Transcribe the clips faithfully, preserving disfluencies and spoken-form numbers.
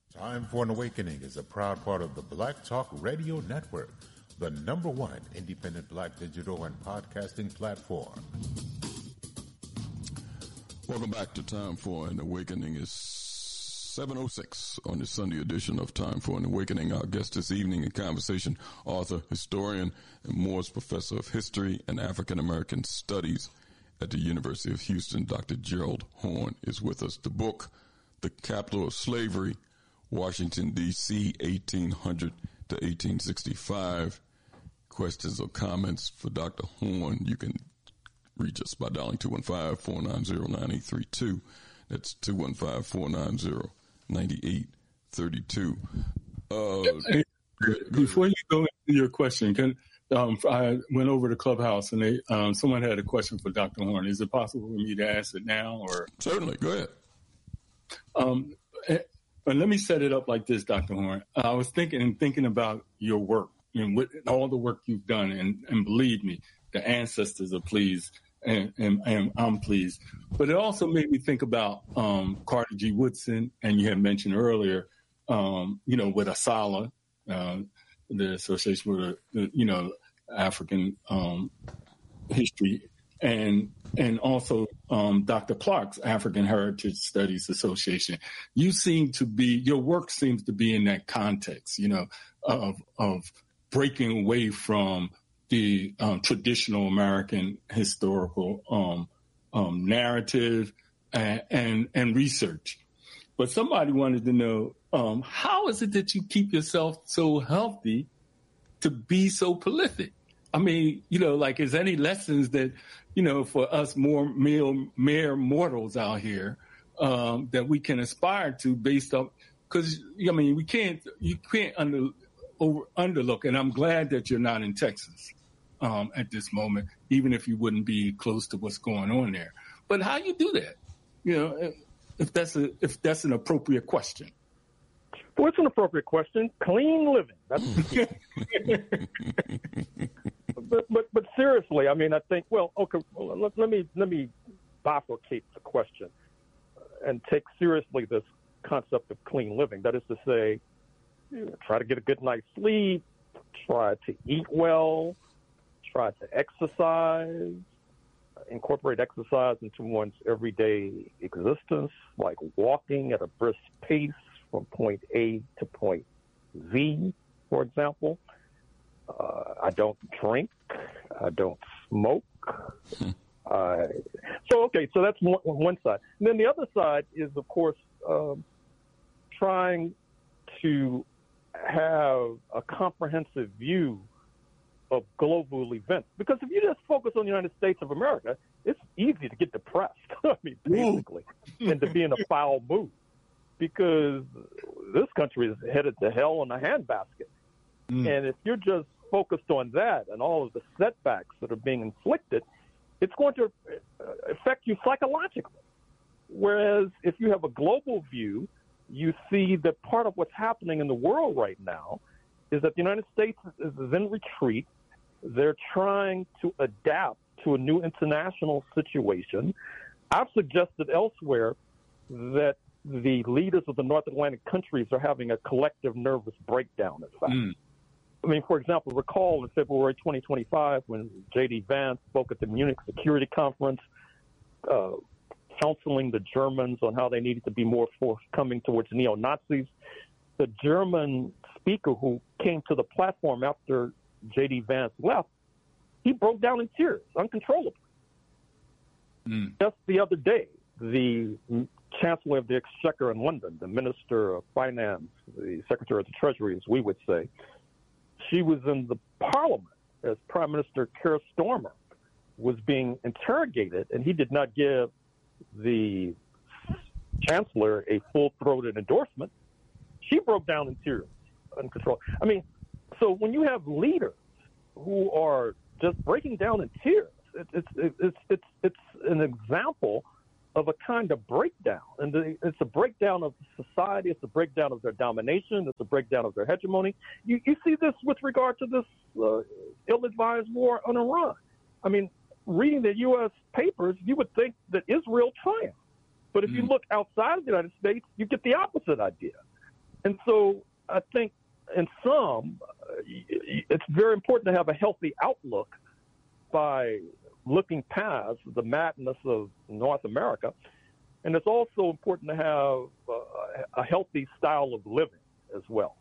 Time for an Awakening is a proud part of the Black Talk Radio Network, the number one independent black digital and podcasting platform. Welcome back to Time for an Awakening. It's seven oh six on the Sunday edition of Time for an Awakening. Our guest this evening in conversation, author, historian, and Moores Professor of History and African American Studies at the University of Houston, Doctor Gerald Horne, is with us. The book, The Capital of Slavery, Washington, D C, eighteen hundred to eighteen sixty-five. Questions or comments for Doctor Horne, you can reach us by dialing two one five, four nine zero, nine eight three two. That's two one five, four nine zero, nine eight three two. Uh, hey, before you go into your question, can, um, I went over to Clubhouse and they um, someone had a question for Doctor Horne. Is it possible for me to ask it now? Or Certainly. Go ahead. Um, But let me set it up like this, Doctor Horne. I was thinking and thinking about your work and what, all the work you've done, and, and believe me, the ancestors are pleased, and, and, and I'm pleased. But it also made me think about um, Carter G. Woodson, and you had mentioned earlier, um, you know, with ASALH, uh, the Association with, the, you know, African um, History, and and also um, Doctor Clark's African Heritage Studies Association. You seem to be, your work seems to be in that context, you know, of of breaking away from the um, traditional American historical um, um, narrative and, and and research. But somebody wanted to know, um, how is it that you keep yourself so healthy to be so prolific? I mean, you know, like, is any lessons that, you know, for us more mere, mere mortals out here um, that we can aspire to based on, because, I mean, we can't, you can't under, over, underlook, and I'm glad that you're not in Texas um, at this moment, even if you wouldn't be close to what's going on there. But how you do that? You know, if that's a, if that's an appropriate question. Well, it's an appropriate question. Clean living. That's the key. But, but but seriously, I mean, I think, well, okay, well, let, let me let me bifurcate the question and take seriously this concept of clean living. That is to say, you know, try to get a good night's sleep, try to eat well, try to exercise, incorporate exercise into one's everyday existence, like walking at a brisk pace from point A to point Z, for example. Uh, I don't drink. I don't smoke. Hmm. Uh, so, okay, so that's one, one side. And then the other side is, of course, um, trying to have a comprehensive view of global events. Because if you just focus on the United States of America, it's easy to get depressed, I mean, basically, and to be in a foul mood. Because this country is headed to hell in a handbasket. Mm. And if you're just focused on that and all of the setbacks that are being inflicted, it's going to affect you psychologically. Whereas if you have a global view, you see that part of what's happening in the world right now is that the United States is in retreat. They're trying to adapt to a new international situation. I've suggested elsewhere that the leaders of the North Atlantic countries are having a collective nervous breakdown, in fact. Mm. I mean, for example, recall in February twenty twenty-five when J D Vance spoke at the Munich Security Conference, uh, counseling the Germans on how they needed to be more forthcoming towards neo-Nazis. The German speaker who came to the platform after J D Vance left, he broke down in tears, uncontrollably. Mm. Just the other day, the Chancellor of the Exchequer in London, the Minister of Finance, the Secretary of the Treasury, as we would say, she was in the Parliament as Prime Minister Keir Starmer was being interrogated, and he did not give the Chancellor a full-throated endorsement. She broke down in tears, uncontrolled. I mean, so when you have leaders who are just breaking down in tears, it, it's it's it's it's an example of a kind of breakdown. And the, it's a breakdown of society. It's a breakdown of their domination. It's a breakdown of their hegemony. You, you see this with regard to this uh, ill-advised war on Iran. I mean, reading the U S papers, you would think that Israel triumphed. But if mm. you look outside of the United States, you get the opposite idea. And so I think in some, it's very important to have a healthy outlook by looking past the madness of North America. And it's also important to have uh, a healthy style of living as well.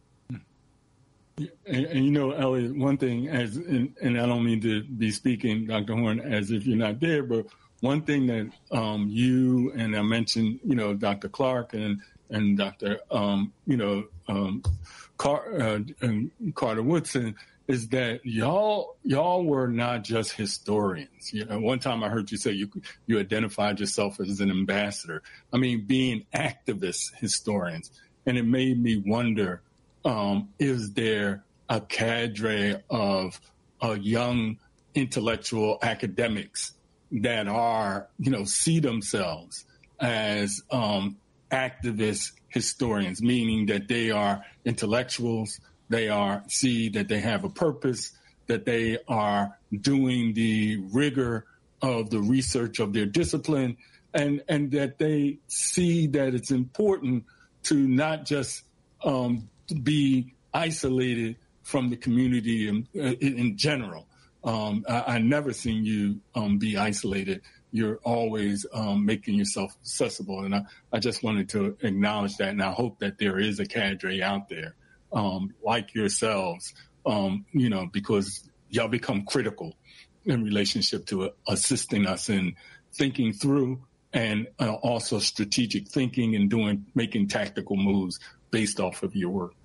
And, and you know, Elliot, one thing, as and, and I don't mean to be speaking, Doctor Horn, as if you're not there, but one thing that um, you and I mentioned, you know, Doctor Clark and and Doctor, um, you know, um, Car- uh, and Carter Woodson, is that y'all y'all were not just historians. You know, one time I heard you say you you identified yourself as an ambassador. I mean, being activist historians, and it made me wonder: um, is there a cadre of uh, young intellectual academics that are, you know, see themselves as um, activist historians, meaning that they are intellectuals? They are see that they have a purpose, that they are doing the rigor of the research of their discipline, and, and that they see that it's important to not just um, be isolated from the community in, in, in general. Um, I, I never seen you um, be isolated. You're always um, making yourself accessible. And I, I just wanted to acknowledge that, and I hope that there is a cadre out there Um, like yourselves, um, you know, because y'all become critical in relationship to uh, assisting us in thinking through and uh, also strategic thinking and doing, making tactical moves based off of your work.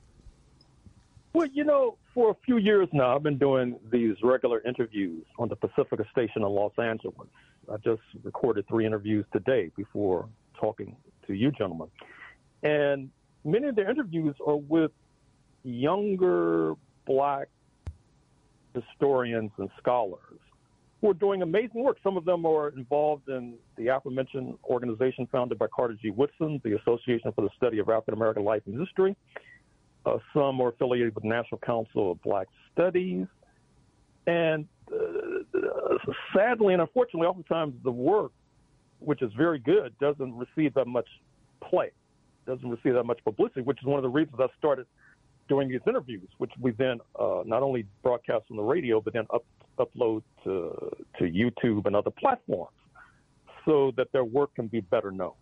Well, you know, for a few years now, I've been doing these regular interviews on the Pacifica station in Los Angeles. I just recorded three interviews today before talking to you gentlemen. And many of the interviews are with younger Black historians and scholars who are doing amazing work. Some of them are involved in the aforementioned organization founded by Carter G. Woodson, the Association for the Study of African American Life and History. Uh, some are affiliated with the National Council of Black Studies. And uh, sadly and unfortunately, oftentimes the work, which is very good, doesn't receive that much play, doesn't receive that much publicity, which is one of the reasons I started doing these interviews, which we then uh, not only broadcast on the radio, but then up, upload to, to YouTube and other platforms so that their work can be better known.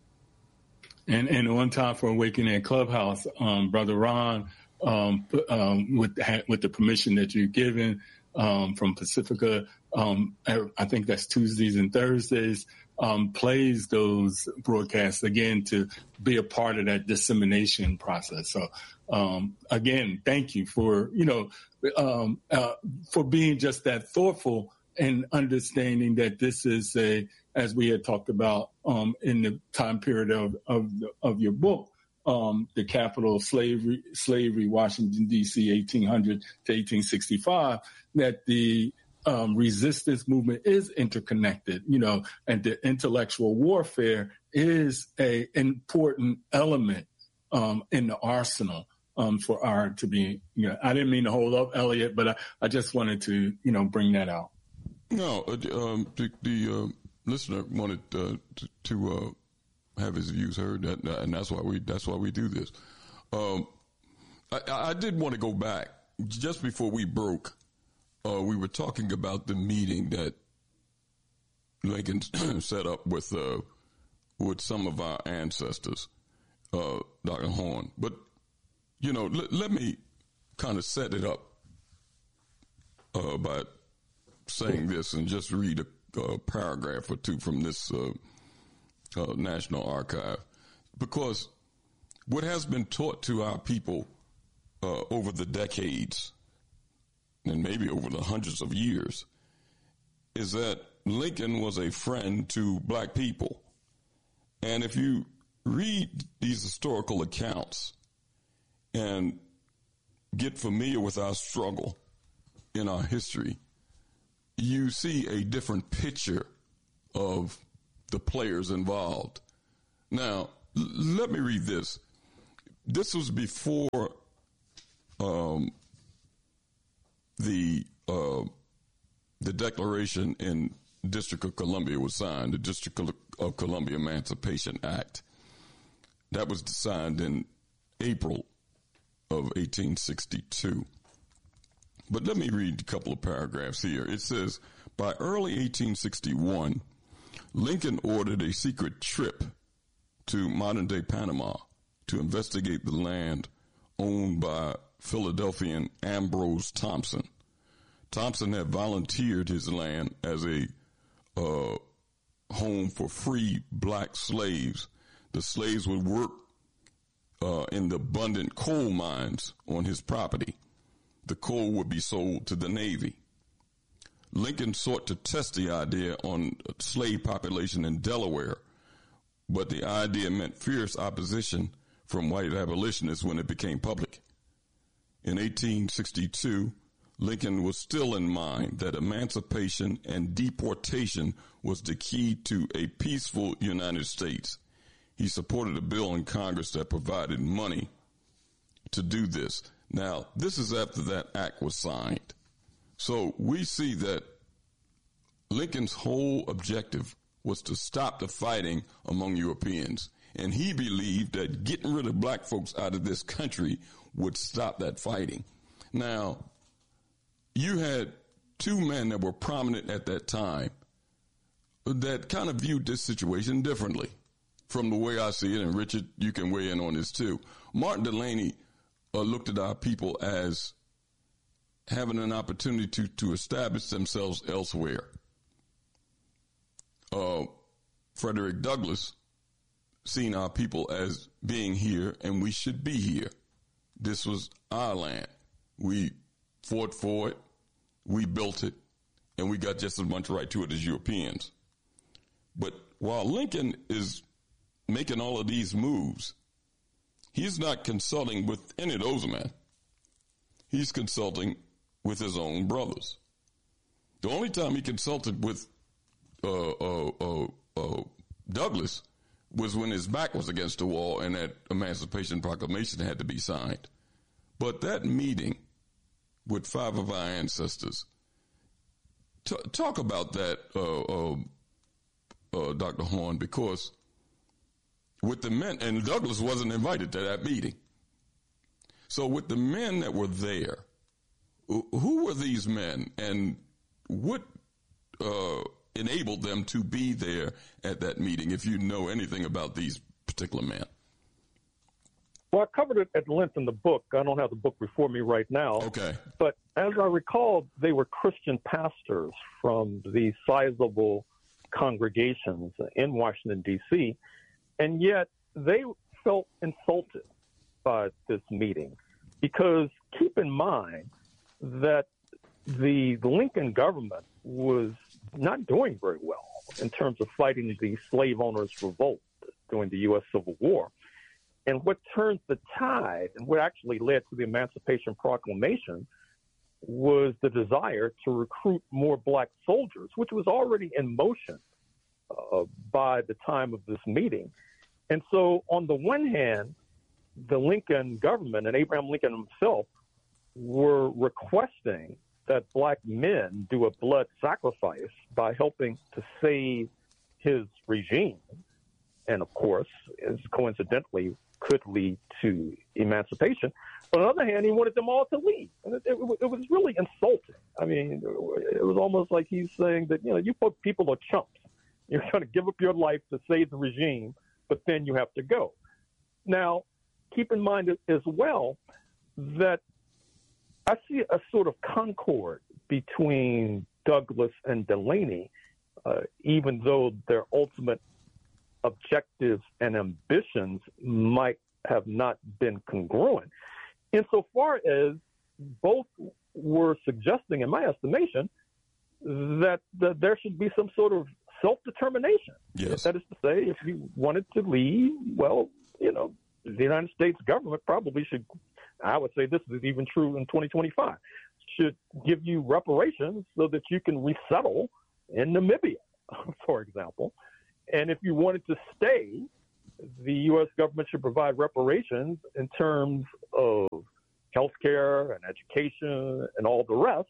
And and one time for Awakening Clubhouse, um, Brother Ron, um, um, with with the permission that you're given um, from Pacifica, um, I think that's Tuesdays and Thursdays, um, plays those broadcasts again to be a part of that dissemination process. So um, again, thank you for you know um, uh, for being just that thoughtful and understanding that this is a, as we had talked about um, in the time period of of, the, of your book, um, the capital of slavery, slavery, Washington, D C, eighteen hundred to eighteen sixty-five, that the um, resistance movement is interconnected, you know, and the intellectual warfare is a important element um, in the arsenal um, for our to be, you know, I didn't mean to hold up, Elliot, but I, I just wanted to, you know, bring that out. No, uh, um, the, the uh, listener wanted uh, to, to uh, have his views heard, that, and that's why we that's why we do this. Um, I, I did want to go back just before we broke. Uh, we were talking about the meeting that Lincoln set up with uh, with some of our ancestors, uh, Doctor Horn. But you know, l- let me kind of set it up uh, by saying this and just read a, a paragraph or two from this uh, uh, National Archive, because what has been taught to our people uh, over the decades and maybe over the hundreds of years is that Lincoln was a friend to black people. And if you read these historical accounts and get familiar with our struggle in our history, you see a different picture of the players involved. Now, l- let me read this. This was before um, the uh, the Declaration in District of Columbia was signed, the District of Columbia Emancipation Act. That was signed in April of eighteen sixty-two. But let me read a couple of paragraphs here. It says, by early eighteen sixty-one, Lincoln ordered a secret trip to modern-day Panama to investigate the land owned by Philadelphian Ambrose Thompson. Thompson had volunteered his land as a uh, home for free black slaves. The slaves would work uh, in the abundant coal mines on his property. The coal would be sold to the Navy. Lincoln sought to test the idea on a slave population in Delaware, but the idea met fierce opposition from white abolitionists when it became public. In eighteen sixty-two, Lincoln was still in mind that emancipation and deportation was the key to a peaceful United States. He supported a bill in Congress that provided money to do this. Now, this is after that act was signed. So we see that Lincoln's whole objective was to stop the fighting among Europeans. And he believed that getting rid of black folks out of this country would stop that fighting. Now, you had two men that were prominent at that time that kind of viewed this situation differently from the way I see it. And Richard, you can weigh in on this too. Martin Delany uh, looked at our people as having an opportunity to, to establish themselves elsewhere. Uh, Frederick Douglass seen our people as being here, and we should be here. This was our land. We fought for it, we built it, and we got just as much right to it as Europeans. But while Lincoln is making all of these moves, he's not consulting with any of those men. He's consulting with his own brothers. The only time he consulted with uh, uh, uh, uh, Douglass was when his back was against the wall and that Emancipation Proclamation had to be signed. But that meeting with five of our ancestors, t- talk about that, uh, uh, uh, Doctor Horn, because with the men, and Douglass wasn't invited to that meeting. So with the men that were there, who were these men and what uh, enabled them to be there at that meeting, if you know anything about these particular men? Well, I covered it at length in the book. I don't have the book before me right now. Okay. But as I recall, they were Christian pastors from these sizable congregations in Washington, D C, and yet they felt insulted by this meeting because keep in mind that the, the Lincoln government was not doing very well in terms of fighting the slave owners' revolt during the U S Civil War. And what turned the tide and what actually led to the Emancipation Proclamation was the desire to recruit more black soldiers, which was already in motion uh, by the time of this meeting. And so on the one hand, the Lincoln government and Abraham Lincoln himself were requesting that black men do a blood sacrifice by helping to save his regime. And of course, as coincidentally, could lead to emancipation. But on the other hand, he wanted them all to leave. And it, it, it was really insulting. I mean, it was almost like he's saying that, you know, you put people are chumps. You're going to give up your life to save the regime, but then you have to go. Now, keep in mind as well that I see a sort of concord between Douglass and Delany, uh, even though their ultimate objectives and ambitions might have not been congruent. Insofar as both were suggesting, in my estimation, that, that there should be some sort of self-determination. Yes. That is to say, if you wanted to leave, well, you know, the United States government probably should, I would say this is even true in twenty twenty-five, should give you reparations so that you can resettle in Namibia, for example. And if you wanted to stay, the U S government should provide reparations in terms of health care and education and all the rest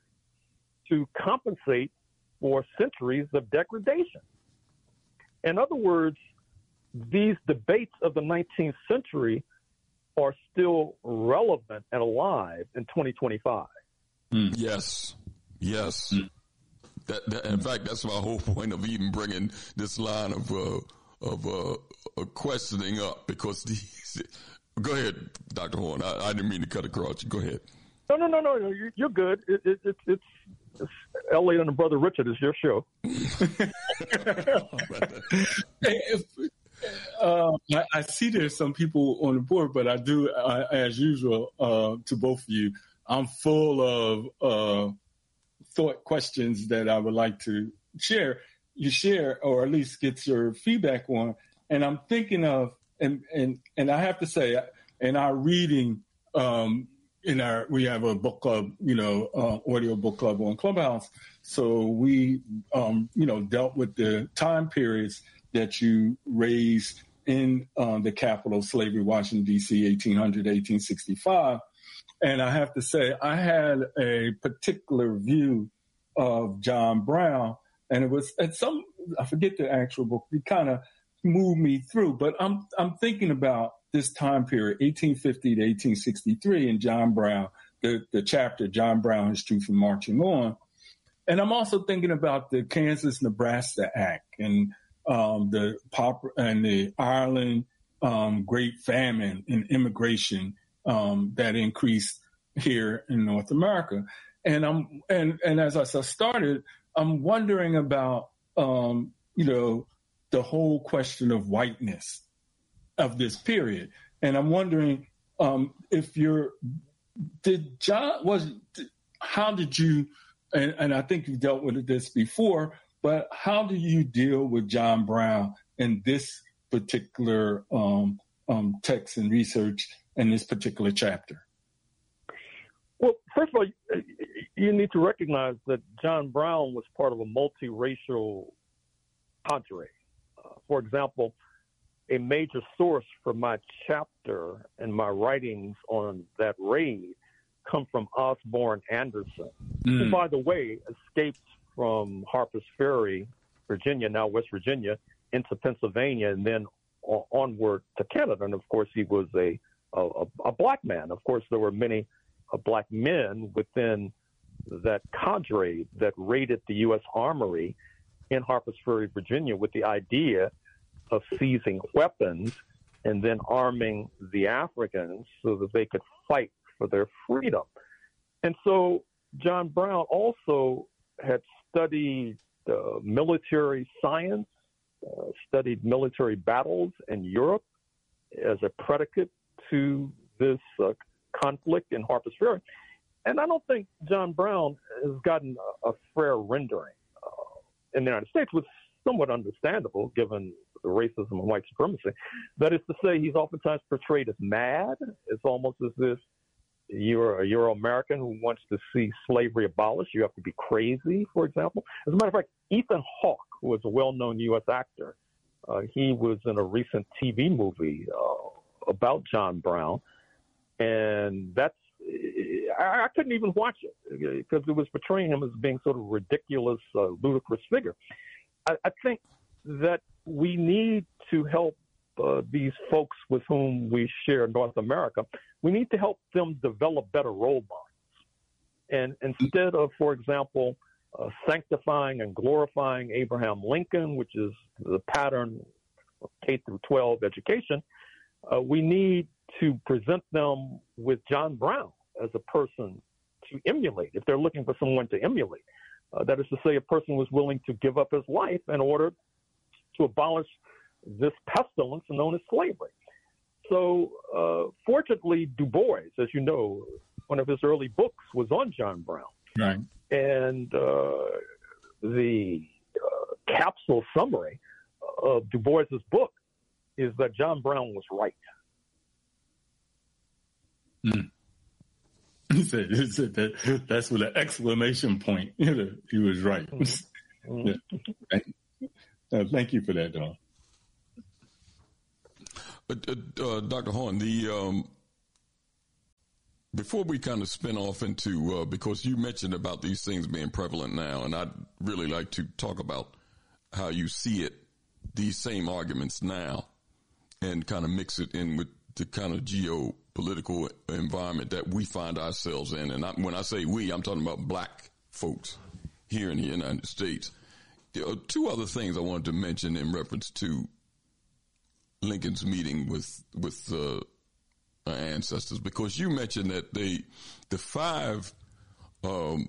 to compensate for centuries of degradation. In other words, these debates of the nineteenth century are still relevant and alive in twenty twenty-five. Mm. Yes, yes. Mm. That, that, in fact, that's my whole point of even bringing this line of uh, of uh, uh, questioning up, because these. Go ahead, Doctor Horn. I, I didn't mean to cut across you. Go ahead. No, no, no, no. You're, you're good. It, it, it, it's, it's Elliot and Brother Richard is your show. if, uh, I, I see there's some people on the board, but I do, uh, as usual, uh, to both of you, I'm full of uh, thought questions that I would like to share. You share, or at least get your feedback on. And I'm thinking of, and and and I have to say, in our reading, um, in our we have a book club, you know, uh, audio book club on Clubhouse. So we, um, you know, dealt with the time periods that you raised in uh, the capital of slavery, Washington, D C, eighteen hundred, eighteen sixty-five. And I have to say, I had a particular view of John Brown, and it was at some, I forget the actual book, it kind of moved me through, but I'm I'm thinking about this time period, eighteen fifty to eighteen sixty-three, and John Brown, the, the chapter, John Brown, His Truth from Marching On. And I'm also thinking about the Kansas-Nebraska Act and um, the pop and the Ireland um, Great Famine and immigration um, that increased here in North America. And I'm and and as I started, I'm wondering about um, you know. the whole question of whiteness of this period. And I'm wondering um, if you're, did John, was, how did you, and, and I think you've dealt with this before, but how do you deal with John Brown in this particular um, um, text and research in this particular chapter? Well, first of all, you need to recognize that John Brown was part of a multiracial cadre. For example, a major source for my chapter and my writings on that raid come from Osborne Anderson, mm. who, by the way, escaped from Harper's Ferry, Virginia, now West Virginia, into Pennsylvania, and then onward to Canada. And, of course, he was a, a, a black man. Of course, there were many uh, black men within that cadre that raided the U S Armory in Harper's Ferry, Virginia, with the idea of seizing weapons and then arming the Africans so that they could fight for their freedom. And so John Brown also had studied uh, military science, uh, studied military battles in Europe as a predicate to this uh, conflict in Harper's Ferry. And I don't think John Brown has gotten a, a fair rendering uh, in the United States, which is somewhat understandable given the racism and white supremacy. That is to say, he's oftentimes portrayed as mad. It's almost as if you're a Euro-American who wants to see slavery abolished. You have to be crazy, for example. As a matter of fact, Ethan Hawke, who was a well-known U S actor, uh, he was in a recent T V movie uh, about John Brown, and that's I, I couldn't even watch it because it was portraying him as being sort of ridiculous, uh, ludicrous figure. I, I think that we need to help uh, these folks with whom we share North America. We need to help them develop better role models. And instead of, for example, uh, sanctifying and glorifying Abraham Lincoln, which is the pattern of K through twelve education, uh, we need to present them with John Brown as a person to emulate, if they're looking for someone to emulate. Uh, that is to say, a person was willing to give up his life in order to abolish this pestilence known as slavery. So, uh, fortunately, Du Bois, as you know, one of his early books was on John Brown. Right. And uh, the uh, capsule summary of Du Bois's book is that John Brown was right. Mm. He said, he said that, that's with an exclamation point. He was right. Mm-hmm. Yeah. Thank, uh, thank you for that, Don. Uh, uh, Doctor Horn, the um, before we kind of spin off into, uh, because you mentioned about these things being prevalent now, and I'd really like to talk about how you see it, these same arguments now, and kind of mix it in with the kind of geopolitical environment that we find ourselves in. And I, when I say we, I'm talking about black folks here in the United States. There are two other things I wanted to mention in reference to Lincoln's meeting with with uh, our ancestors, because you mentioned that they, the five um,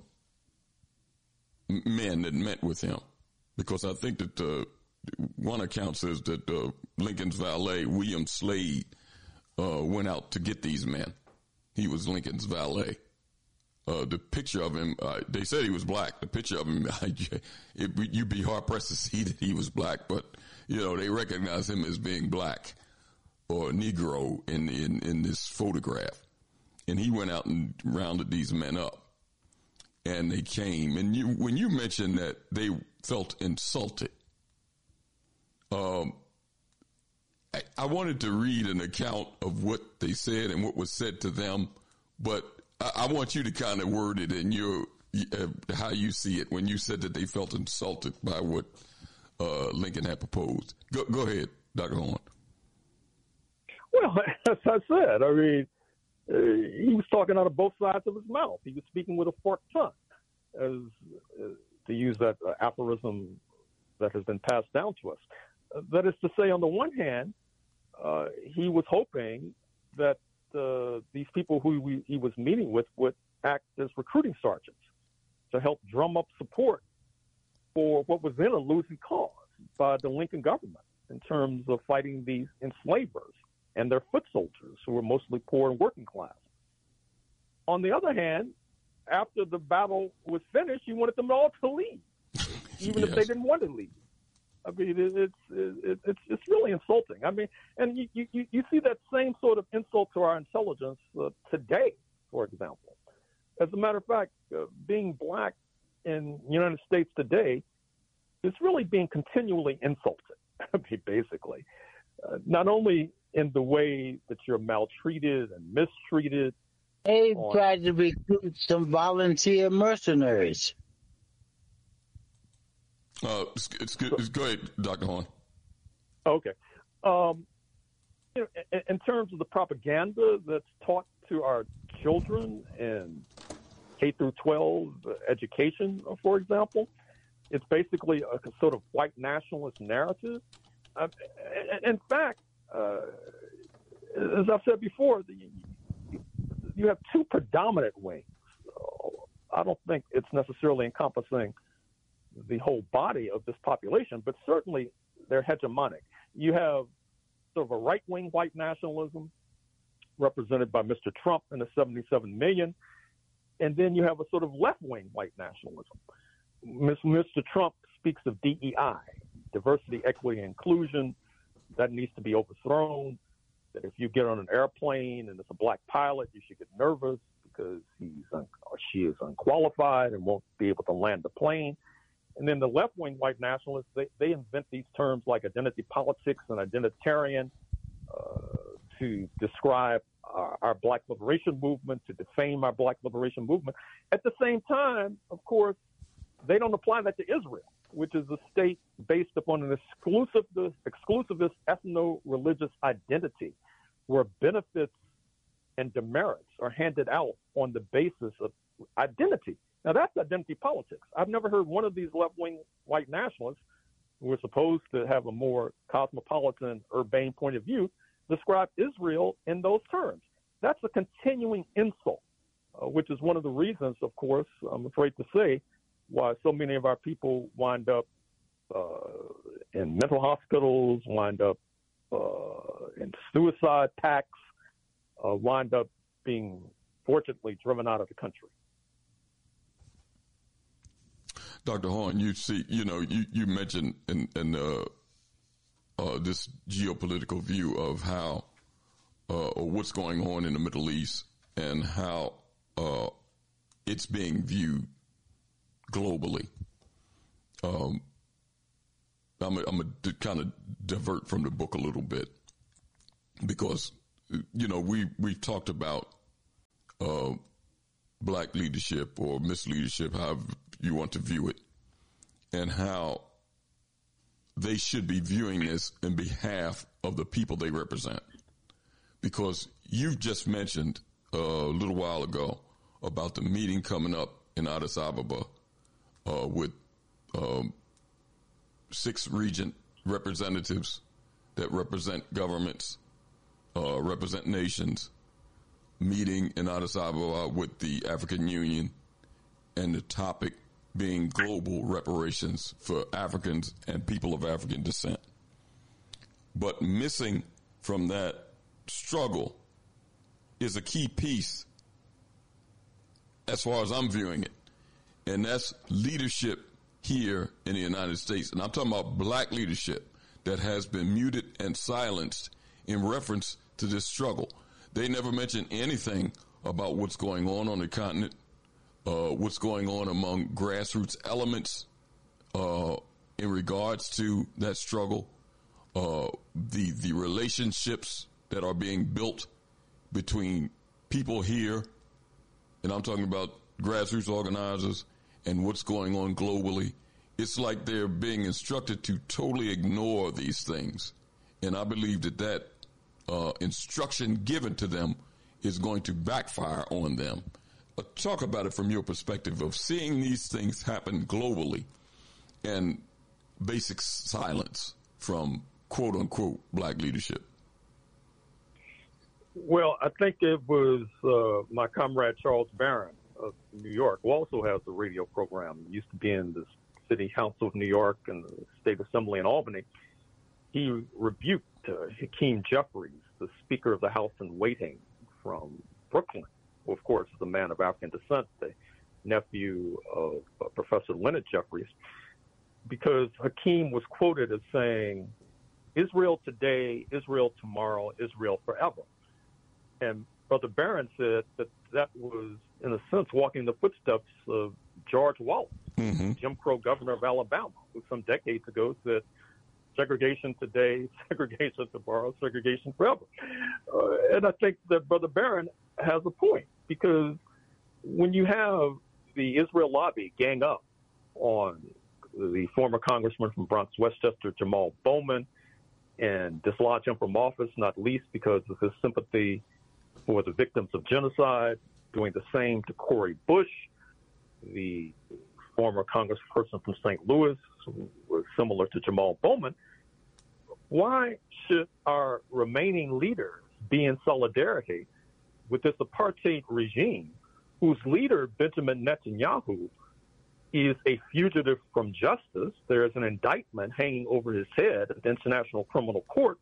men that met with him, because I think that uh, one account says that uh, Lincoln's valet, William Slade, uh, went out to get these men. He was Lincoln's valet. Uh, the picture of him, uh, they said he was black. The picture of him, it, you'd be hard pressed to see that he was black, but, you know, they recognize him as being black or Negro in, in, in this photograph. And he went out and rounded these men up, and they came. And you, when you mentioned that they felt insulted, um, I, I wanted to read an account of what they said and what was said to them, but I want you to kind of word it in your uh, how you see it when you said that they felt insulted by what uh, Lincoln had proposed. Go, go ahead, Doctor Horn. Well, as I said, I mean, uh, he was talking out of both sides of his mouth. He was speaking with a forked tongue, as uh, to use that uh, aphorism that has been passed down to us. Uh, that is to say, on the one hand, uh, he was hoping that Uh, these people who we, he was meeting with would act as recruiting sergeants to help drum up support for what was then a losing cause by the Lincoln government in terms of fighting these enslavers and their foot soldiers, who were mostly poor and working class. On the other hand, after the battle was finished, he wanted them all to leave, even yes. if they didn't want to leave. I mean, it, it's it, it's it's really insulting. I mean, and you, you, you see that same sort of insult to our intelligence uh, today, for example. As a matter of fact, uh, being black in the United States today is really being continually insulted, I mean, basically. Uh, not only in the way that you're maltreated and mistreated. They on, tried to recruit some volunteer mercenaries. Uh, it's, it's good. It's go ahead, Doctor Horn. Okay. Um, you know, in, in terms of the propaganda that's taught to our children in K through twelve education, for example, it's basically a sort of white nationalist narrative. Uh, in fact, uh, as I've said before, the, you have two predominant wings. I don't think it's necessarily encompassing the whole body of this population, but certainly they're hegemonic. You have sort of a right-wing white nationalism represented by Mister Trump and the seventy-seven million, and then you have a sort of left-wing white nationalism. Mister Trump speaks of D E I, diversity, equity, and inclusion, that needs to be overthrown, that if you get on an airplane and it's a black pilot, you should get nervous because he's un- or she is unqualified and won't be able to land the plane. And then the left-wing white nationalists, they, they invent these terms like identity politics and identitarian uh, to describe our, our black liberation movement, to defame our black liberation movement. At the same time, of course, they don't apply that to Israel, which is a state based upon an exclusive, exclusivist ethno-religious identity where benefits and demerits are handed out on the basis of identity. Now, that's identity politics. I've never heard one of these left-wing white nationalists, who are supposed to have a more cosmopolitan, urbane point of view, describe Israel in those terms. That's a continuing insult, uh, which is one of the reasons, of course, I'm afraid to say, why so many of our people wind up uh, in mental hospitals, wind up uh, in suicide pacts, uh, wind up being, fortunately, driven out of the country. Doctor Horn, you see, you know, you, you mentioned in, in uh, uh, this geopolitical view of how uh, or what's going on in the Middle East and how uh, it's being viewed globally. Um, I'm going to kind of divert from the book a little bit because, you know, we, we've talked about uh, black leadership or misleadership, however you want to view it, and how they should be viewing this in behalf of the people they represent. because you've just mentioned uh, a little while ago about the meeting coming up in Addis Ababa uh, with um, six region representatives that represent governments, uh, represent nations, meeting in Addis Ababa with the African Union, and the topic being global reparations for Africans and people of African descent. But missing from that struggle is a key piece as far as I'm viewing it, and that's leadership here in the United States. And I'm talking about black leadership that has been muted and silenced in reference to this struggle. They never mention anything about what's going on on the continent, uh, what's going on among grassroots elements uh, in regards to that struggle, uh, the the relationships that are being built between people here, and I'm talking about grassroots organizers, and what's going on globally. It's like they're being instructed to totally ignore these things. And I believe that that uh, instruction given to them is going to backfire on them. Uh, talk about it from your perspective of seeing these things happen globally and basic silence from quote unquote black leadership. Well, I think it was uh, my comrade Charles Barron of New York, who also has a radio program. He used to be in the City Council of New York and the State Assembly in Albany. He rebuked uh, Hakeem Jeffries, the Speaker of the House in waiting from Brooklyn, who, of course, is a man of African descent, the nephew of uh, Professor Leonard Jeffries, because Hakeem was quoted as saying, "Israel today, Israel tomorrow, Israel forever." And Brother Barron said that that was, in a sense, walking the footsteps of George Wallace, mm-hmm. Jim Crow governor of Alabama, who some decades ago said, segregation today, segregation tomorrow, segregation forever. Uh, and I think that Brother Barron has a point, because when you have the Israel lobby gang up on the former congressman from Bronx Westchester, Jamal Bowman, and dislodge him from office, not least because of his sympathy for the victims of genocide, doing the same to Cori Bush, the former congressperson from Saint Louis, who was similar to Jamal Bowman. Why should our remaining leaders be in solidarity with this apartheid regime, whose leader, Benjamin Netanyahu, is a fugitive from justice? There is an indictment hanging over his head at the International Criminal Court.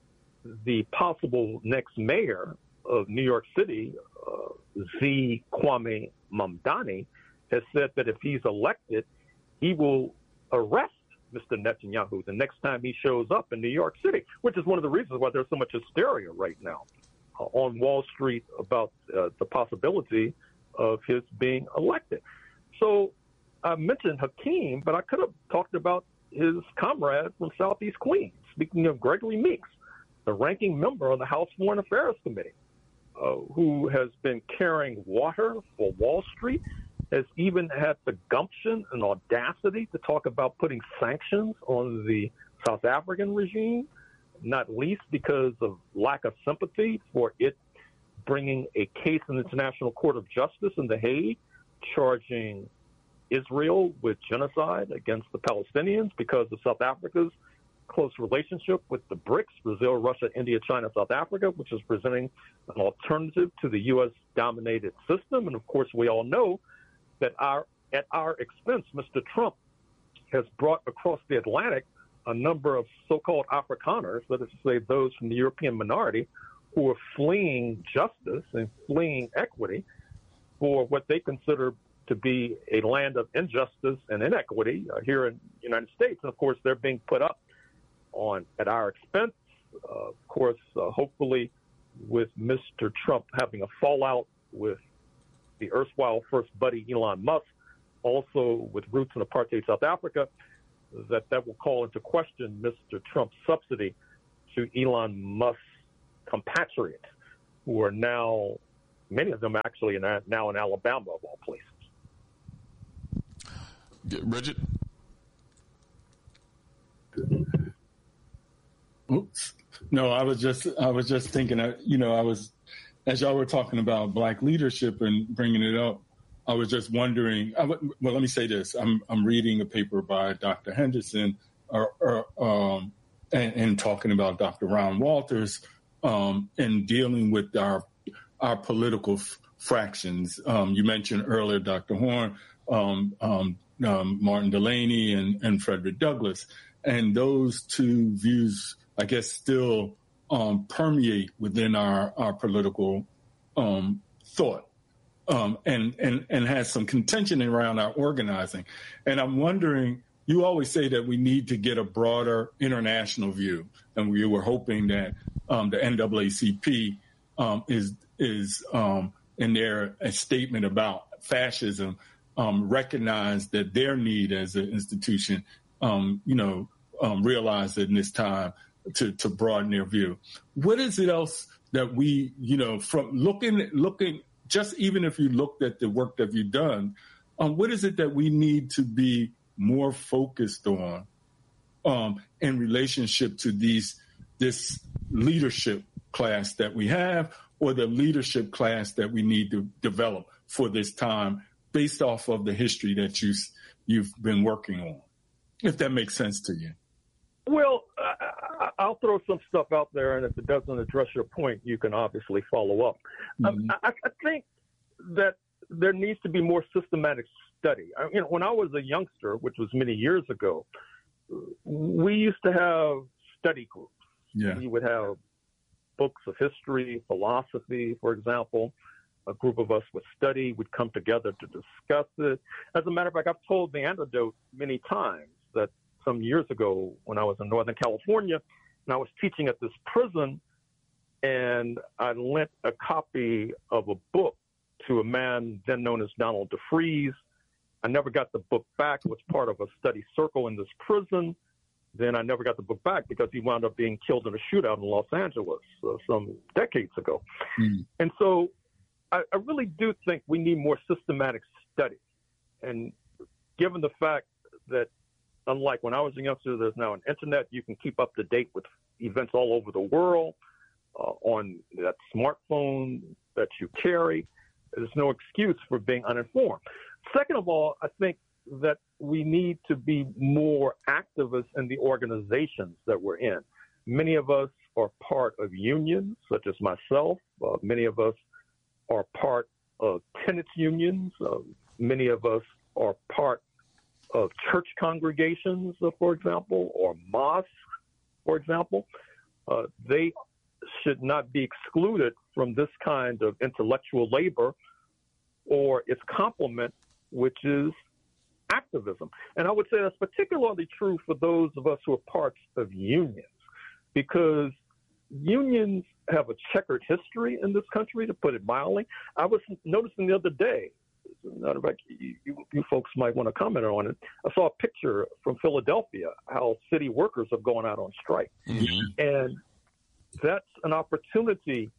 The possible next mayor of New York City, uh, Z. Kwame Mamdani, has said that if he's elected, he will arrest Mister Netanyahu the next time he shows up in New York City, which is one of the reasons why there's so much hysteria right now uh, on Wall Street about uh, the possibility of his being elected. So I mentioned Hakeem, but I could have talked about his comrade from Southeast Queens. Speaking of Gregory Meeks, the ranking member on the House Foreign Affairs Committee, uh, who has been carrying water for Wall Street, has even had the gumption and audacity to talk about putting sanctions on the South African regime, not least because of lack of sympathy for it bringing a case in the International Court of Justice in The Hague, charging Israel with genocide against the Palestinians because of South Africa's close relationship with the BRICS, Brazil, Russia, India, China, South Africa, which is presenting an alternative to the U S-dominated system. And, of course, we all know that our at our expense, Mister Trump has brought across the Atlantic a number of so-called Afrikaners, that is to say those from the European minority, who are fleeing justice and fleeing equity for what they consider to be a land of injustice and inequity uh, here in the United States. And, of course, they're being put up on at our expense. Uh, of course, uh, hopefully with Mister Trump having a fallout with the erstwhile first buddy Elon Musk, also with roots in apartheid South Africa, that that will call into question Mister Trump's subsidy to Elon Musk's compatriots, who are now, many of them actually in, now in Alabama, of all places. Yeah, Bridget? Oops. No, I was just I was just thinking, you know, I was, as y'all were talking about Black leadership and bringing it up, I was just wondering, I w- well, let me say this. I'm I'm reading a paper by Doctor Henderson or, or, um, and, and talking about Doctor Ron Walters um, and dealing with our our political f- fractions. Um, you mentioned earlier, Doctor Horn, um, um, um, Martin Delaney and, and Frederick Douglass. And those two views, I guess, still um, permeate within our, our political um, thought um, and, and, and has some contention around our organizing. And I'm wondering, you always say that we need to get a broader international view. And we were hoping that um, the N double A C P um, is, is um, in their a statement about fascism, um, recognize that their need as an institution Um, you know, um, realize it in this time to, to broaden their view. What is it else that we, you know, from looking, looking, just even if you looked at the work that you've done, um, what is it that we need to be more focused on um, in relationship to these, this leadership class that we have, or the leadership class that we need to develop for this time based off of the history that you, you've been working on? If that makes sense to you. Well, I, I'll throw some stuff out there, and if it doesn't address your point, you can obviously follow up. Mm-hmm. I, I think that there needs to be more systematic study. I, you know, when I was a youngster, which was many years ago, we used to have study groups. Yeah. We would have books of history, philosophy, for example. A group of us would study, would come together to discuss it. As a matter of fact, I've told the anecdote many times that some years ago when I was in Northern California and I was teaching at this prison, and I lent a copy of a book to a man then known as Donald DeFries. I never got the book back. It was part of a study circle in this prison. Then I never got the book back because he wound up being killed in a shootout in Los Angeles uh, some decades ago. Mm. And so I, I really do think we need more systematic study. And given the fact that, unlike when I was a youngster, there's now an internet, you can keep up to date with events all over the world uh, on that smartphone that you carry. There's no excuse for being uninformed. Second of all, I think that we need to be more activists in the organizations that we're in. Many of us are part of unions, such as myself. Uh, many of us are part of tenants unions. Uh, many of us are part of church congregations, uh, for example, or mosques, for example. Uh, they should not be excluded from this kind of intellectual labor or its complement, which is activism. And I would say that's particularly true for those of us who are parts of unions, because unions have a checkered history in this country, to put it mildly. I was noticing the other day, as a matter of fact, you, you, you folks might want to comment on it. I saw a picture from Philadelphia, how city workers have gone out on strike. Mm-hmm. And that's an opportunity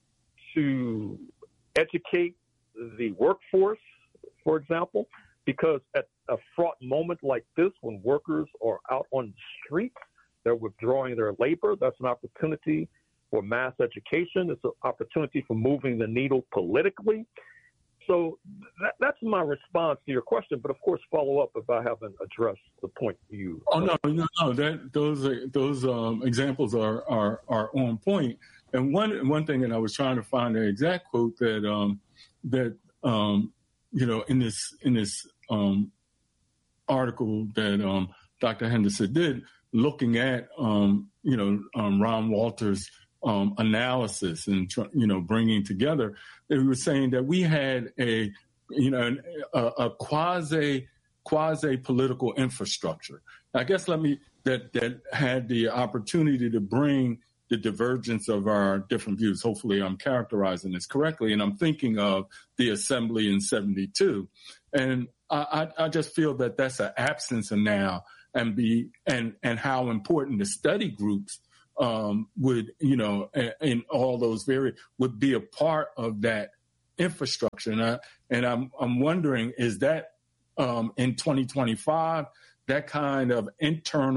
to educate the workforce, for example, because at a fraught moment like this, when workers are out on the streets, they're withdrawing their labor. That's an opportunity for mass education. It's an opportunity for moving the needle politically. So that, that's my response to your question. But of course, follow up if I haven't addressed the point you. Oh no, no, no. That those are, those um, examples are, are are on point. And one one thing, and I was trying to find the exact quote that um, that um, you know in this in this um, article that um, Doctor Henderson did, looking at um, you know um, Ron Walters' um, analysis and you know bringing together. They were saying that we had a you know a, a quasi quasi political infrastructure. I guess let me that that had the opportunity to bring the divergence of our different views. Hopefully I'm characterizing this correctly. And I'm thinking of the assembly in seventy-two. And I, I, I just feel that that's an absence of now, and be, and, and how important the study groups um, would, you know, in, in all those various, would be a part of that infrastructure. And, I, and I'm, I'm wondering, is that um, in twenty twenty-five, that kind of internal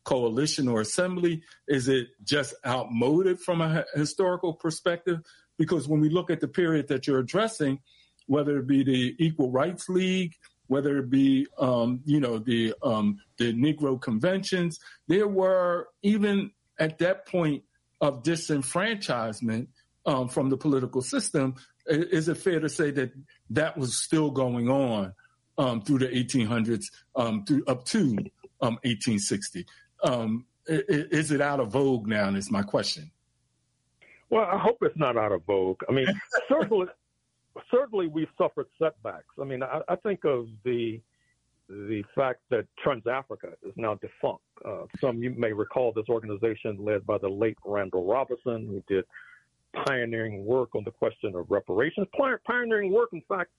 coalition or assembly? Is it just outmoded from a historical perspective? Because when we look at the period that you're addressing, whether it be the Equal Rights League, whether it be, um, you know, the um, the Negro conventions, there were, even at that point of disenfranchisement um, from the political system, is it fair to say that that was still going on um, through the eighteen hundreds, um, through up to um, eighteen sixty? Um, is it out of vogue now, is my question. Well, I hope it's not out of vogue. I mean, certainly, certainly we've suffered setbacks. I mean, I, I think of the the fact that TransAfrica is now defunct. Uh, some you may recall this organization led by the late Randall Robinson, who did pioneering work on the question of reparations, pioneering work, in fact,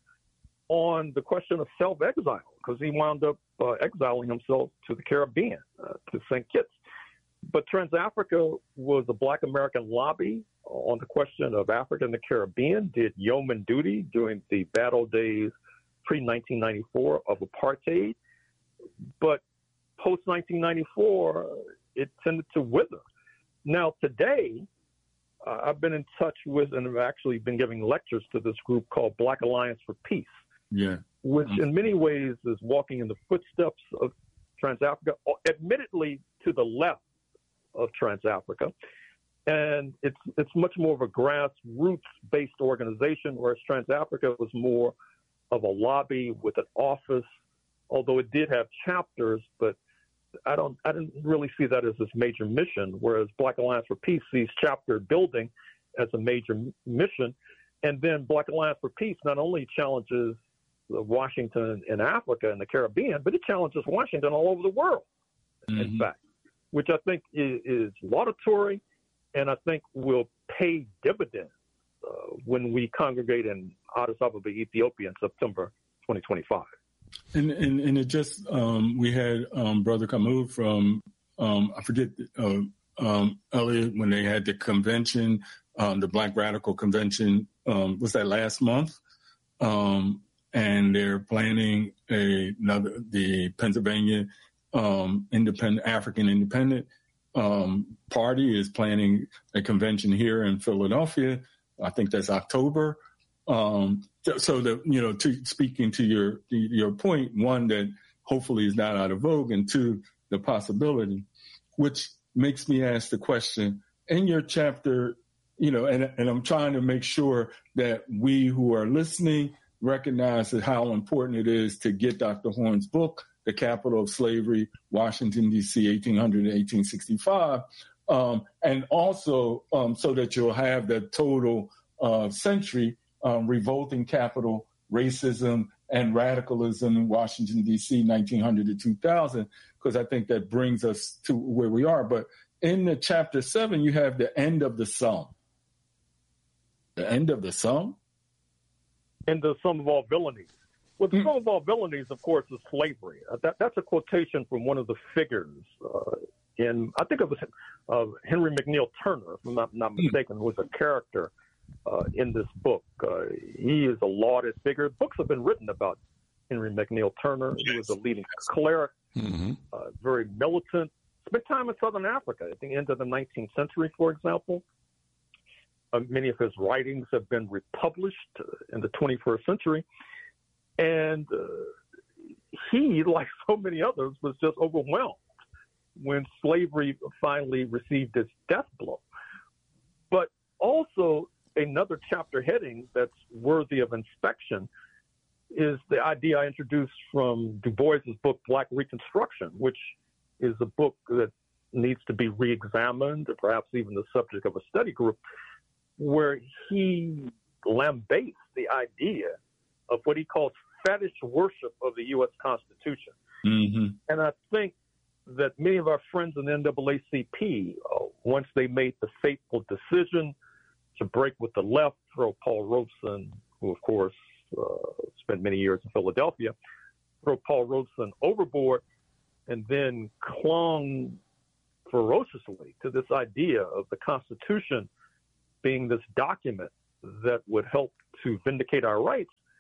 on the question of self-exile, because he wound up uh, exiling himself to the Caribbean, uh, to Saint Kitts. But TransAfrica was a Black American lobby on the question of Africa and the Caribbean, did yeoman duty during the bad old days pre nineteen ninety-four of apartheid. But post nineteen ninety-four, it tended to wither. Now, today, uh, I've been in touch with and have actually been giving lectures to this group called Black Alliance for Peace, yeah, which in many ways is walking in the footsteps of TransAfrica, admittedly to the left of TransAfrica. And it's it's much more of a grassroots-based organization, whereas TransAfrica was more of a lobby with an office, although it did have chapters, but I don't I didn't really see that as its major mission, whereas Black Alliance for Peace sees chapter building as a major mission. And then Black Alliance for Peace not only challenges Washington in Africa and the Caribbean, but it challenges Washington all over the world, mm-hmm. in fact, which I think is, is laudatory and I think will pay dividends uh, when we congregate in Addis Ababa, Ethiopia in September twenty twenty-five. And, and, and it just, um, we had um, Brother Kamau from, um, I forget, uh, um, Elliot, when they had the convention, um, the Black Radical Convention, um, was that last month? Um, and they're planning a, another, the Pennsylvania um, Independent, African Independent um, Party is planning a convention here in Philadelphia. I think that's October. Um, so that, you know, to, speaking to your your point, one, that hopefully is not out of vogue, and two, the possibility, which makes me ask the question in your chapter, you know, and, and I'm trying to make sure that we who are listening recognize how important it is to get Doctor Horne's book, The Capital of Slavery, Washington, D C, eighteen hundred to eighteen sixty-five, um, and also um, so that you'll have the total uh, century Um, revolting capital, racism, and radicalism in Washington, D C, nineteen hundred to two thousand, because I think that brings us to where we are. But in the chapter seven, you have the end of the sum. The end of the sum? And the sum of all villainies. Well, the mm-hmm. sum of all villainies, of course, is slavery. Uh, that, that's a quotation from one of the figures uh, in, I think it was uh, Henry McNeil Turner, if I'm not, not mistaken, mm-hmm. was a character Uh, in this book. Uh, he is a lauded figure. Books have been written about Henry McNeil Turner. He was a leading cleric, mm-hmm. uh, very militant, spent time in Southern Africa at the end of the nineteenth century, for example. Uh, many of his writings have been republished uh, in the twenty-first century. And uh, he, like so many others, was just overwhelmed when slavery finally received its death blow. But also, another chapter heading that's worthy of inspection is the idea I introduced from Du Bois's book, Black Reconstruction, which is a book that needs to be re-examined, or perhaps even the subject of a study group, where he lambastes the idea of what he calls fetish worship of the U S Constitution. Mm-hmm. And I think that many of our friends in the N double A C P, uh, once they made the fateful decision to break with the left, throw Paul Robeson, who, of course, uh, spent many years in Philadelphia, throw Paul Robeson overboard, and then clung ferociously to this idea of the Constitution being this document that would help to vindicate our rights.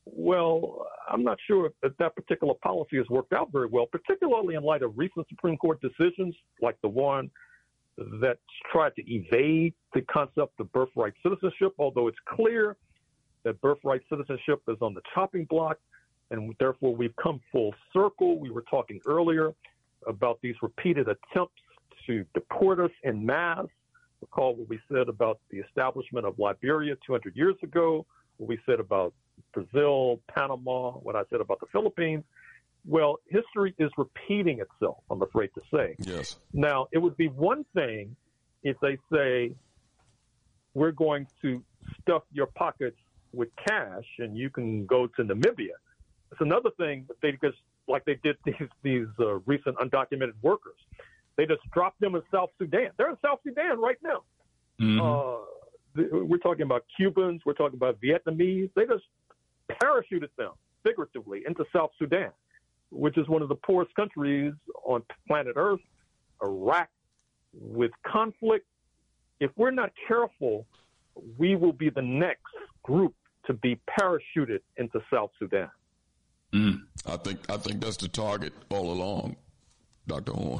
Well, I'm not sure that that particular policy has worked out very well, particularly in light of recent Supreme Court decisions like the one that tried to evade the concept of birthright citizenship, although it's clear that birthright citizenship is on the chopping block, and therefore we've come full circle. We were talking earlier about these repeated attempts to deport us en masse. Recall what we said about the establishment of Liberia two hundred years ago, what we said about Brazil, Panama, what I said about the Philippines. Well, history is repeating itself, I'm afraid to say. Yes. Now, it would be one thing if they say, we're going to stuff your pockets with cash and you can go to Namibia. It's another thing that they just, like they did these, these uh, recent undocumented workers. They just dropped them in South Sudan. They're in South Sudan right now. Mm-hmm. Uh, th- we're talking about Cubans. We're talking about Vietnamese. They just parachuted them, figuratively, into South Sudan, which is one of the poorest countries on planet Earth, Iraq, with conflict. If we're not careful, we will be the next group to be parachuted into South Sudan. Mm. I think I think that's the target all along, Doctor Horne.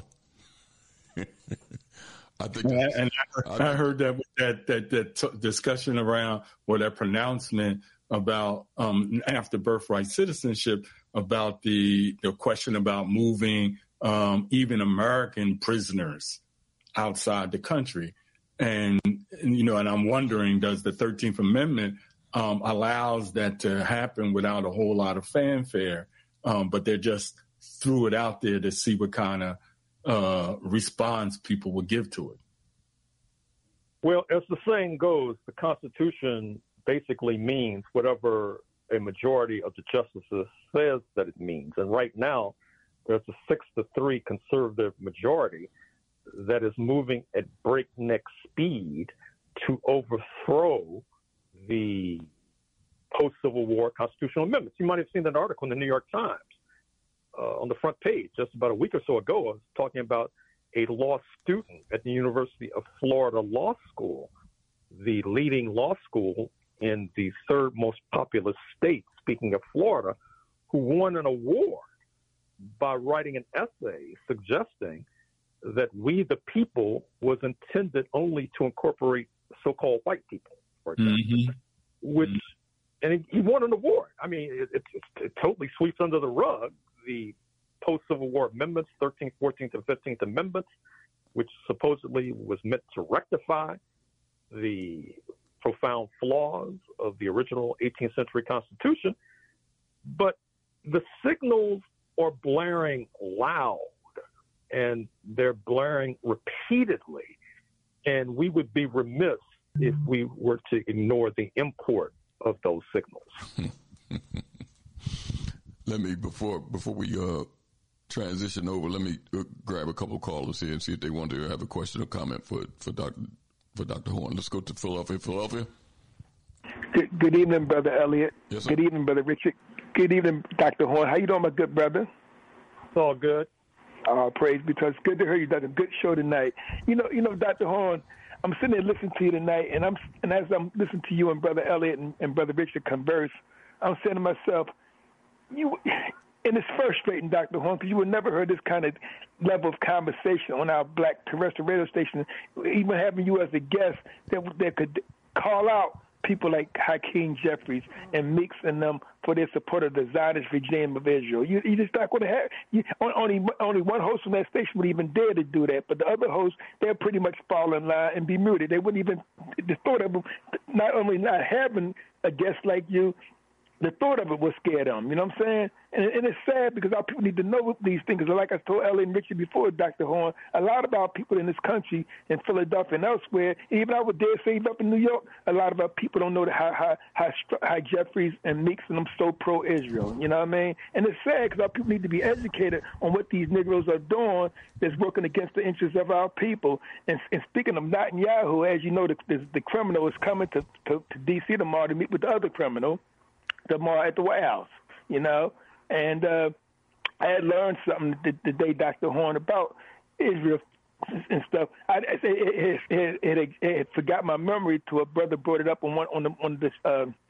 I think, yeah, and I, I heard that that that, that t- discussion around or that pronouncement about um, after birthright citizenship about the the question about moving um, even American prisoners outside the country, and, and you know, and I'm wondering, does the thirteenth Amendment um, allows that to happen without a whole lot of fanfare, um, but they just threw it out there to see what kind of uh, response people would give to it? Well, as the saying goes, the Constitution basically means whatever a majority of the justices says that it means. And right now, there's a six to three conservative majority that is moving at breakneck speed to overthrow the post-Civil War constitutional amendments. You might have seen that article in the New York Times uh, on the front page just about a week or so ago. I was talking about a law student at the University of Florida Law School, the leading law school in the third most populous state, speaking of Florida, who won an award by writing an essay suggesting that We the People was intended only to incorporate so-called white people, for example, mm-hmm. which, mm-hmm. and he, he won an award. I mean, it, it, it totally sweeps under the rug the post-Civil War amendments, thirteenth, fourteenth, and fifteenth Amendments, which supposedly was meant to rectify the profound flaws of the original eighteenth century Constitution. But the signals are blaring loud, and they're blaring repeatedly, and we would be remiss if we were to ignore the import of those signals. Let me, before before we uh, transition over, let me uh, grab a couple of callers here and see if they want to have a question or comment for for Doctor for Doctor Horne. Let's go to Philadelphia. Philadelphia. Good, good evening, Brother Elliott. Yes, sir. Good evening, Brother Richard. Good evening, Doctor Horne. How you doing, my good brother? It's all good. Uh, praise be to us. Good to hear you. Done a good show tonight. You know, you know, Doctor Horne, I'm sitting there listening to you tonight, and I'm and as I'm listening to you and Brother Elliott and, and Brother Richard converse, I'm saying to myself, you, and it's frustrating, Doctor Horne, because you would never heard this kind of level of conversation on our black terrestrial radio station, even having you as a guest that that could call out people like Hakeem Jeffries and Meeks and them for their support of the Zionist regime of Israel. You, you just not going to have you, only only one host from that station would even dare to do that, but the other hosts, they'll pretty much fall in line and be muted. They wouldn't even the thought of them, not only not having a guest like you, the thought of it would scare them. You know what I'm saying? And, and it's sad because our people need to know these things. Like I told Ellie and Richard before, Doctor Horne, a lot of our people in this country, in Philadelphia and elsewhere, even I would dare say up in New York, a lot of our people don't know how how how, how Jeffries and Meeks and them so pro-Israel. You know what I mean? And it's sad because our people need to be educated on what these Negroes are doing that's working against the interests of our people. And, and speaking of Netanyahu, as you know, the, the, the criminal is coming to, to, to D C tomorrow to meet with the other criminal tomorrow at the White House, you know, and uh, I had learned something the, the day, Doctor Horne, about Israel and stuff. I, it, it, it, it, it, it forgot my memory to a brother brought it up on one on the on this uh,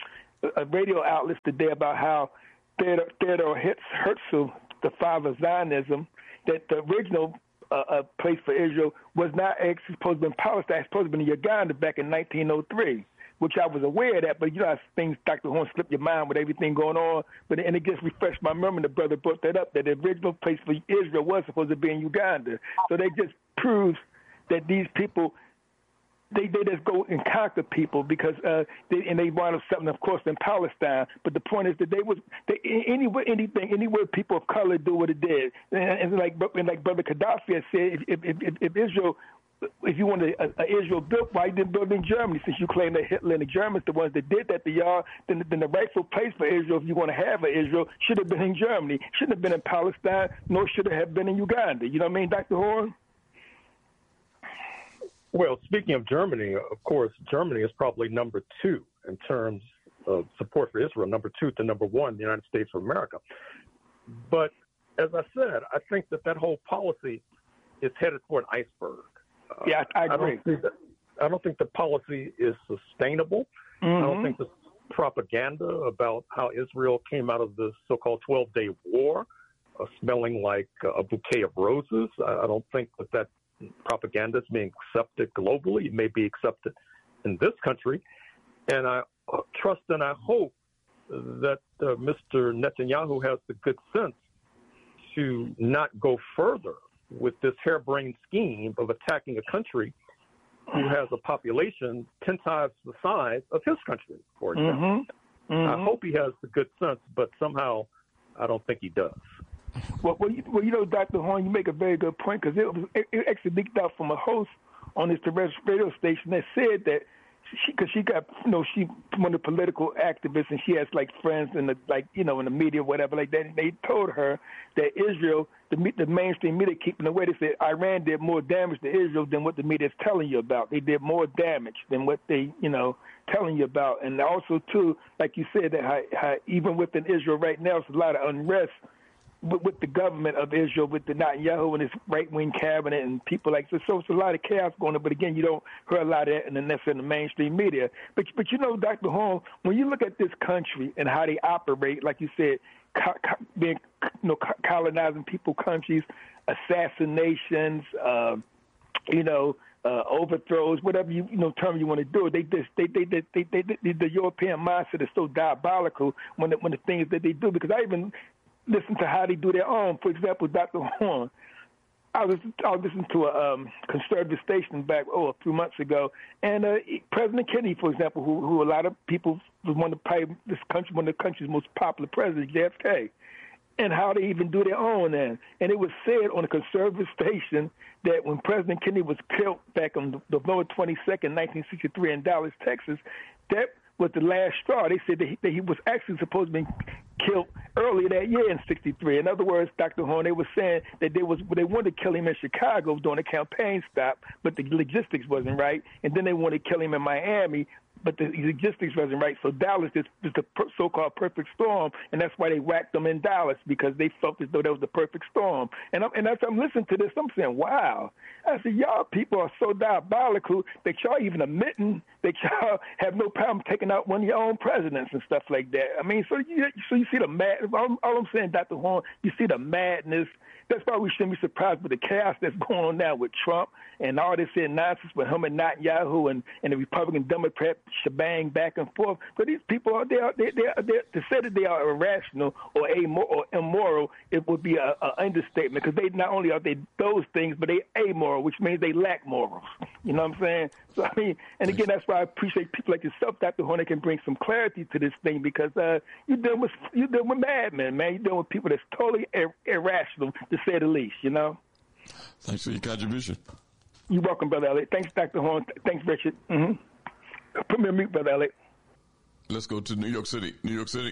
uh, radio outlets today about how Theodore, Theodore Herzl, the father of Zionism, that the original uh, uh, place for Israel was not actually supposed to be in Palestine. It's supposed to be in Uganda back in nineteen oh three, which I was aware of that. But you know how things, Doctor Horn, slip your mind with everything going on. But and it just refreshed my memory. The brother brought that up, that the original place for Israel was supposed to be in Uganda. So they just proves that these people, They they just go and conquer people because uh they, and they wind up something, of course, in Palestine. But the point is that they was they anywhere anything anywhere people of color do what it did, and, and like and like Brother Gaddafi has said, if if, if, if Israel. If you wanted a, a Israel built, why you didn't build in Germany? Since you claim that Hitler and the Germans, the ones that did that to y'all, then, then the rightful place for Israel, if you want to have an Israel, should have been in Germany. Shouldn't have been in Palestine, nor should it have been in Uganda. You know what I mean, Doctor Horn? Well, speaking of Germany, of course, Germany is probably number two in terms of support for Israel, number two to number one, the United States of America. But as I said, I think that that whole policy is headed for an iceberg. Uh, yeah, I, I agree. I don't, think that, I don't think the policy is sustainable. Mm-hmm. I don't think the propaganda about how Israel came out of the so-called twelve-day war uh, smelling like a bouquet of roses, I, I don't think that that propaganda is being accepted globally. It may be accepted in this country. And I uh, trust and I hope that uh, Mister Netanyahu has the good sense to not go further with this harebrained scheme of attacking a country who has a population ten times the size of his country, for example. Mm-hmm. Mm-hmm. I hope he has the good sense, but somehow I don't think he does. Well, well, you, well, you know, Doctor Horn, you make a very good point because it, was, it, it actually leaked out from a host on this terrestrial radio station that said that she, because she got, you know, she one of the political activists and she has like friends in the like, you know, in the media, whatever like that. And they told her that Israel, the the mainstream media keeping away. They said Iran did more damage to Israel than what the media is telling you about. They did more damage than what they, you know, telling you about. And also too, like you said, that how, how even within Israel right now, there's a lot of unrest with, with the government of Israel, with the Netanyahu and his right-wing cabinet and people like this. So it's a lot of chaos going on. But again, you don't hear a lot of that in the, in the mainstream media. But, but you know, Doctor Holmes, when you look at this country and how they operate, like you said, co- co- being, you know, colonizing people, countries, assassinations, uh, you know, uh, overthrows, whatever you, you know term you want to do. They just they they they, they, they, they the European mindset is so diabolical when the, when the things that they do. Because I even listen to how they do their own. For example, Doctor Horn, I was I was listening to a um, conservative station back oh a few months ago, and uh, President Kennedy, for example, who who a lot of people was one of the this country one of the country's most popular presidents, J F K. And how they even do their own then. And it was said on a conservative station that when President Kennedy was killed back on November twenty-second, nineteen sixty-three in Dallas, Texas, that was the last straw. They said that he, that he was actually supposed to be killed earlier that year in sixty-three. In other words, Doctor Horn, they were saying that they was they wanted to kill him in Chicago during the campaign stop, but the logistics wasn't right. And then they wanted to kill him in Miami, but the logistics wasn't right. So Dallas is, is the so-called perfect storm, and that's why they whacked them in Dallas, because they felt as though that was the perfect storm. And, I'm, and as I'm listening to this, I'm saying, wow. I said, y'all people are so diabolical that y'all even admitting that y'all have no problem taking out one of your own presidents and stuff like that. I mean, so you, so you see the mad. All, all I'm saying, Doctor Horn, you see the madness. That's why we shouldn't be surprised with the chaos that's going on now with Trump and all this nonsense with him and Netanyahu and, and the Republican Democrat shebang back and forth. So these people, are they are, they they are, to say that they are irrational or amoral or immoral, it would be an understatement, because they not only are they those things, but they amoral, which means they lack morals. You know what I'm saying? So I mean, and again, that's why I appreciate people like yourself, Doctor Horn, that can bring some clarity to this thing, because uh, you're dealing with you're dealing with madmen, man. You're dealing with people that's totally ir- irrational, to say the least. You know. Thanks for your contribution. You're welcome, Brother Elliot. Thanks, Doctor Horn. Thanks, Richard. Mm-hmm. Put me on mute, Brother Elliot. Let's go to New York City. New York City.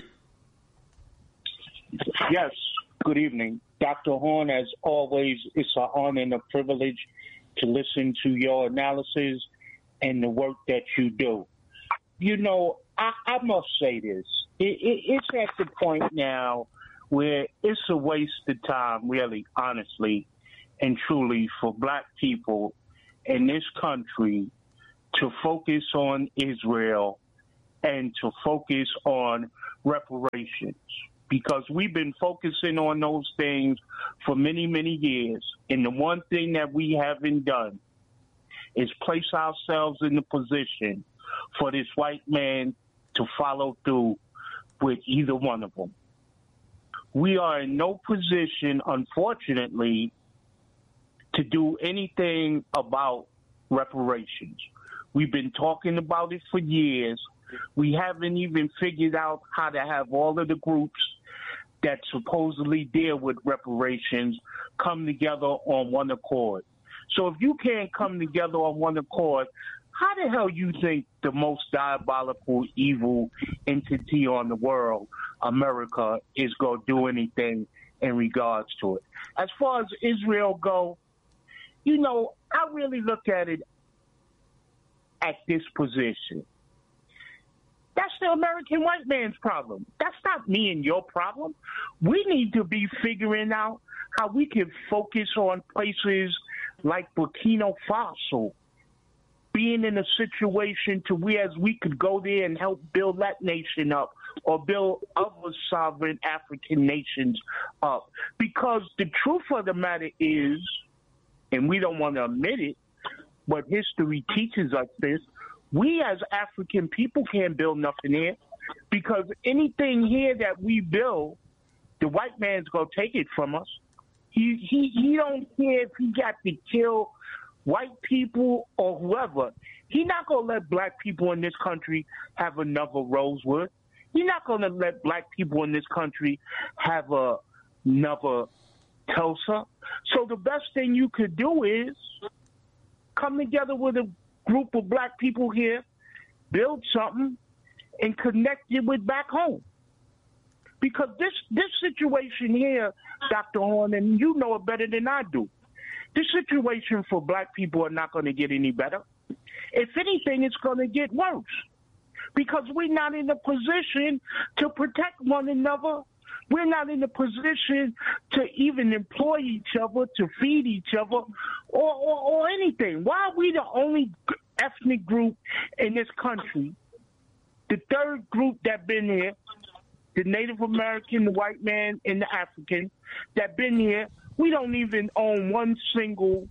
Yes. Good evening, Doctor Horn. As always, it's an honor and a privilege to listen to your analysis and the work that you do. You know, I, I must say this. It, it, it's at the point now where it's a waste of time, really, honestly and truly, for black people in this country to focus on Israel and to focus on reparations, because we've been focusing on those things for many, many years. And the one thing that we haven't done is place ourselves in the position for this white man to follow through with either one of them. We are in no position, unfortunately, to do anything about reparations. We've been talking about it for years. We haven't even figured out how to have all of the groups that supposedly deal with reparations come together on one accord. So if you can't come together on one accord, how the hell you think the most diabolical, evil entity on the world, America, is going to do anything in regards to it? As far as Israel go, you know, I really look at it at this position. That's the American white man's problem. That's not me and your problem. We need to be figuring out how we can focus on places like Burkina Faso, being in a situation to where we could go there and help build that nation up or build other sovereign African nations up. Because the truth of the matter is, and we don't want to admit it, but history teaches us this, we as African people can't build nothing here, because anything here that we build, the white man's going to take it from us. He, he, he don't care if he got to kill white people or whoever. He's not going to let black people in this country have another Rosewood. He's not going to let black people in this country have a, another Tulsa. So the best thing you could do is come together with a group of black people here, build something, and connect it with back home. Because this, this situation here, Doctor Horn, and you know it better than I do, this situation for black people are not going to get any better. If anything, it's going to get worse, because we're not in a position to protect one another. We're not in a position to even employ each other, to feed each other, or, or, or anything. Why are we the only ethnic group in this country, the third group that been here, the Native American, the white man, and the African that been here? We don't even own one single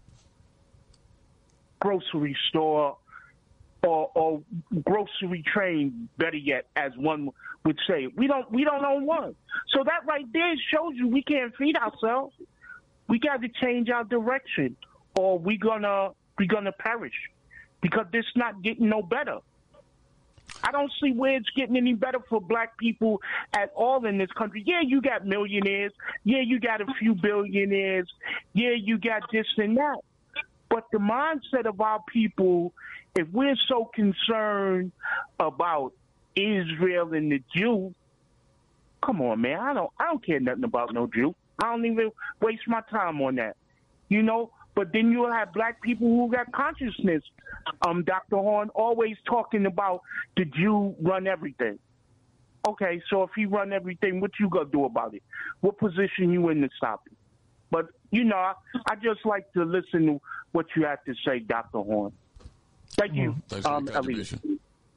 grocery store or, or grocery train, better yet, as one would say. We don't we don't own one. So that right there shows you we can't feed ourselves. We got to change our direction, or we gonna we gonna perish, because this not getting no better. I don't see where it's getting any better for black people at all in this country. Yeah, you got millionaires. Yeah, you got a few billionaires. Yeah, you got this and that. But the mindset of our people, if we're so concerned about Israel and the Jew, come on, man. I don't I don't care nothing about no Jew. I don't even waste my time on that. You know? But then you'll have black people who got consciousness. Um, Doctor Horn always talking about the Jew run everything. Okay, so if he run everything, what you gonna do about it? What position you in to stop it? But, you know, I, I just like to listen to what you have to say, Doctor Horn. Thank you, Thanks for um, your contribution. Elliot.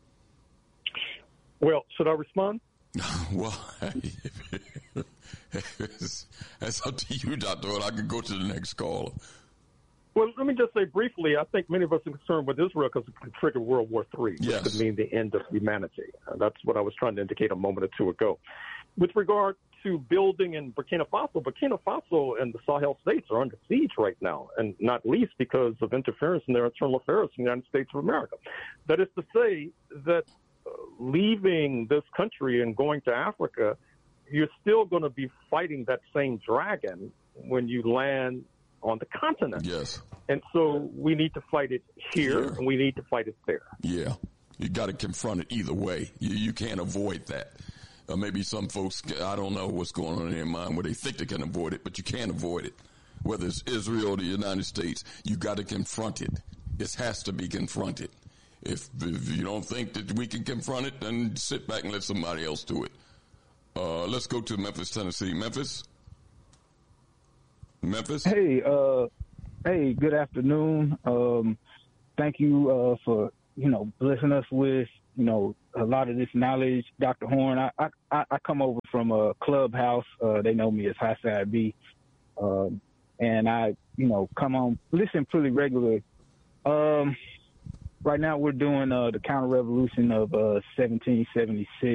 Well, should I respond? Well, that's up to you, Doctor Horn. I can go to the next caller. Well, let me just say briefly, I think many of us are concerned with Israel because it could trigger World War Three, which Yes. could mean the end of humanity. Uh, that's what I was trying to indicate a moment or two ago. With regard to building in Burkina Faso, Burkina Faso and the Sahel states are under siege right now, and not least because of interference in their internal affairs in the United States of America. That is to say that uh, leaving this country and going to Africa, you're still going to be fighting that same dragon when you land on the continent. Yes. And so we need to fight it here, Here. and we need to fight it there. Yeah. You got to confront it either way. You, you can't avoid that. Uh, maybe some folks, I don't know what's going on in their mind where they think they can avoid it, but you can't avoid it. Whether it's Israel or the United States, you got to confront it. It has to be confronted. If, if you don't think that we can confront it, then sit back and let somebody else do it. Uh, let's go to Memphis, Tennessee. Memphis? Memphis? Hey, uh, hey, good afternoon. Um, thank you uh, for, you know, blessing us with, you know, a lot of this knowledge, Doctor Horn. I I, I come over from a Clubhouse. Uh, they know me as High Side B, um, and I you know come on listen pretty regularly. Um, right now we're doing uh, the counter revolution of uh, seventeen seventy-six.